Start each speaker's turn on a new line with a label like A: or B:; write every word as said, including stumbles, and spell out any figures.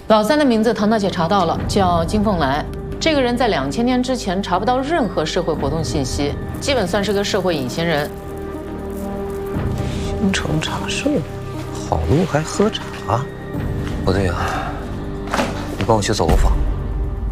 A: 老三的名字唐大姐查到了，叫金凤来。这个人在两千年之前查不到任何社会活动信息，基本算是个社会隐形人。
B: 新城茶社，好路还喝茶？不对啊，你帮我去走个访。